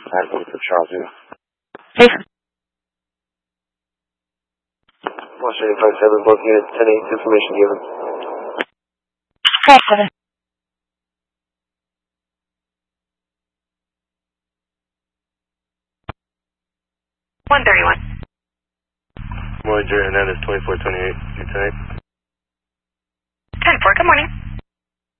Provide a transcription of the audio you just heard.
for Charles, yeah. Hey. Washington 57, both units 10-8, information given. Crack 7. Morning, Jerry Hernandez, 2428, you 10-8. 10-4, good morning.